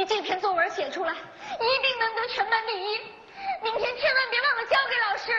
这篇作文写出来，一定能得全班第一。明天千万别忘了交给老师。